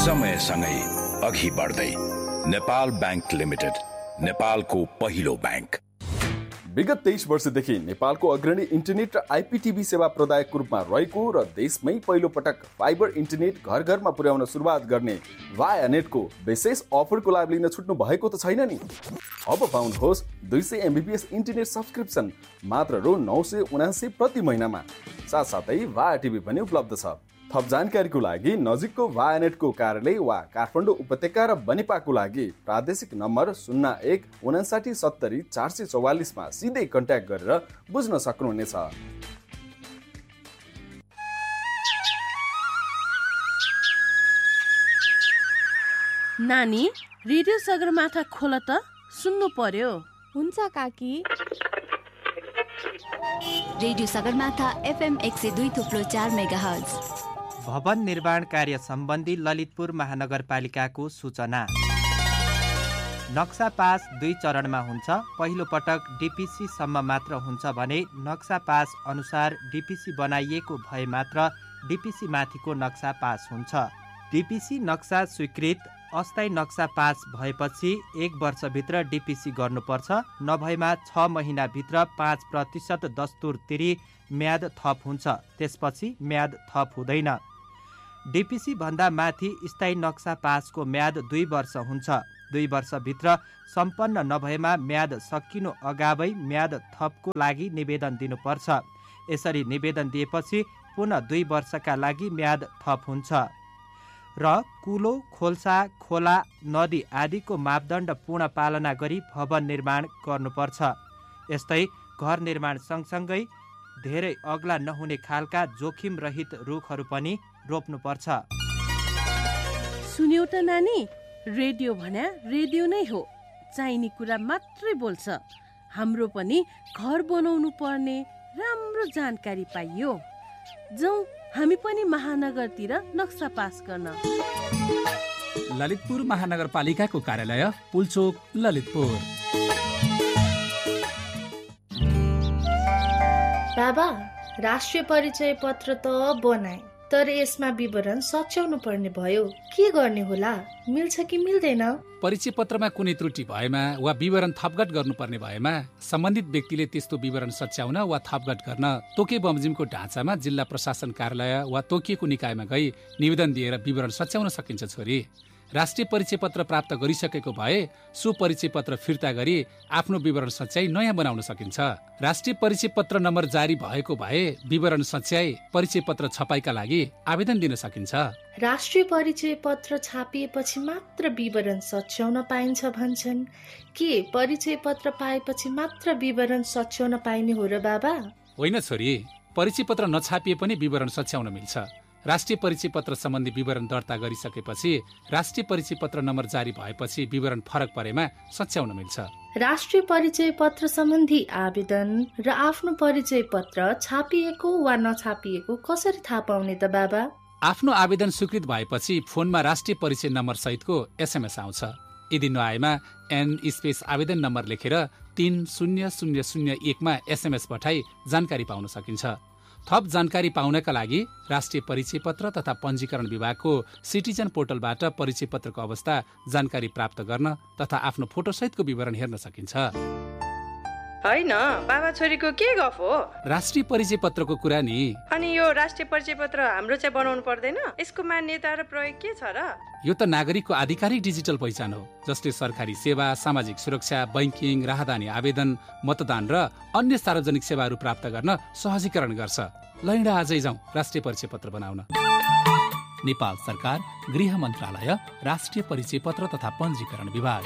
समयसँगै अघि बढ्दै नेपाल बैंक लिमिटेड, नेपालको पहिलो बैंक। विगत 23 वर्षदेखि नेपालको अग्रणी इन्टरनेट र आइपीटीभी सेवा प्रदायकको रूपमा रहेको र देशमै पहिलो पटक फाइबर इन्टरनेट घर घरमा पुर्याउन सुरुवात गर्ने वाया नेटको विशेष अफरको लाभ लिन छुट्नु भएको त छैन नि। अब पाउनुहोस् 200 MBPS इन्टरनेट सब्सक्रिप्सन मात्र रु 979 प्रति महिनामा। साथसाथै वाया टिभी पनि उपलब्ध छ। थप जानकारीको लागि नजिकको वाया नेटको कार्यालय वा काठमाडौँ उपत्यका र बनेपाको लागि प्रादेशिक नम्बर 01 59 70 444 मा सिधै कन्ट्याक्ट गरेर बुझ्न सक्नुहुनेछ। नानी, रेडियो सगरमाथा खोल त, सुन्नु पर्यो। हुन्छ काकी। Radio Sagarmatha FM 102.4 megahertz. भवन निर्माण कार्य सम्बन्धी ललितपुर महानगरपालिकाको सूचना। नक्सा पास 2 चरणमा हुन्छ। पहिलो पटक डिपिसी सम्म मात्र हुन्छ भने नक्सा पास अनुसार डिपिसी बनाइएको भए मात्र डिपिसी माथिको नक्सा पास हुन्छ। डिपिसी नक्सा स्वीकृत अस्थायी नक्सा पास भएपछि 1 वर्षभित्र डिपिसी गर्नुपर्छ। नभएमा 6 महिनाभित्र 5% दस्तुर तिरी म्याद थप हुन्छ। त्यसपछि म्याद थप हुँदैन। डिपिसी भन्दा माथि स्थायी नक्सा पासको म्याद 2 वर्ष हुन्छ। 2 वर्षभित्र सम्पन्न नभएमा म्याद सकिनु अगावै म्याद थपको लागि निवेदन दिनुपर्छ। यसरी निवेदन दिएपछि पुनः 2 वर्षका लागि म्याद थप हुन्छ। र कुलो, खोल्सा, खोला, नदी आदिको मापदण्ड पूर्ण पालना गरी भवन निर्माण गर्नुपर्छ। यस्तै घर निर्माण सँगसँगै धेरै अग्ला नहुने खालका जोखिम रहित रुखहरू पनि रोप्नुपर्छ। सुन्यौ त नानी, रेडियो भन्या रेडियो नै हो, चाहिने कुरा मात्रै बोल्छ। हाम्रो पनि घर बनाउनु पर्ने राम्रो जानकारी पाइयो। जाउँ हामी पनि महानगरतिर नक्सा पास गर्न। ललितपुर महानगरपालिकाको कार्यालय पुलचोक, ललितपुर। बाबा, राष्ट्रिय परिचय पत्र त बनाए, तर यसमा विवरण सच्याउनु पर्ने भयो। के गर्ने होला? मिल्छ कि मिल्दैन? परिचय पत्रमा कुनै त्रुटि भएमा वा विवरण थपघट गर्नुपर्ने भएमा सम्बन्धित व्यक्तिले त्यस्तो विवरण सच्याउन वा थपघट गर्न तोके बमोजिमको ढाँचामा जिल्ला प्रशासन कार्यालय वा तोकिएको निकायमा गई निवेदन दिएर विवरण सच्याउन सकिन्छ छोरी। राष्ट्रिय परिचय पत्र प्राप्त गरिसकेको भए सो परिचय पत्र फिर्ता गरी आफ्नो विवरण सच्याई नयाँ बनाउन सकिन्छ। राष्ट्रिय परिचय पत्र नम्बर जारी भएको भए विवरण सच्याई परिचय पत्र छपाईका लागि आवेदन दिन सकिन्छ। राष्ट्रिय परिचय पत्र छापिएपछि मात्र विवरण सच्याउन पाइन्छ भन्छन्। के परिचय पत्र पाएपछि मात्र विवरण सच्याउन पाइने हो र बाबा? होइन छोरी, परिचय पत्र नछापिए पनि विवरण सच्याउन मिल्छ। राष्ट्रिय परिचय पत्र सम्बन्धी विवरण दर्ता गरिसकेपछि राष्ट्रिय परिचय पत्र नम्बर जारी भएपछि विवरण फरक परेमा सच्याउन मिल्छ। राष्ट्रिय परिचय पत्र सम्बन्धी आवेदन र आफ्नो परिचय पत्र छापिएको वा नछापिएको कसरी थाहा पाउने त बाबा? आफ्नो आवेदन स्वीकृत भएपछि फोनमा राष्ट्रिय परिचय नम्बर सहितको SMS आउँछ। यदि नआएमा N आवेदन नम्बर लेखेर 30001 मा SMS पठाई जानकारी पाउन सकिन्छ। थप जानकारी पाउनका लागि राष्ट्रिय परिचय पत्र तथा पञ्जीकरण विभागको सिटिजन पोर्टलबाट परिचय पत्रको अवस्था जानकारी प्राप्त गर्न तथा आफ्नो फोटो सहितको विवरण हेर्न सकिन्छ। होइन, बाबा छोरीको के गफ हो? राष्ट्रिय परिचय पत्रको कुरा नि। अनि यो राष्ट्रिय परिचय पत्र हाम्रो चाहिँ बनाउनु पर्दैन? यसको मान्यता र प्रयोग के छ र? यो त नागरिकको आधिकारिक डिजिटल पहिचान हो, जसले सरकारी सेवा, सामाजिक सुरक्षा, बैंकिङ, राहदानी आवेदन, मतदान र अन्य सार्वजनिक सेवाहरू प्राप्त गर्न सहजीकरण गर्छ। लैडा आजै जाउँ राष्ट्रिय परिचय पत्र बनाउन। नेपाल सरकार, गृह मन्त्रालय, राष्ट्रिय परिचय पत्र तथा पञ्जीकरण विभाग।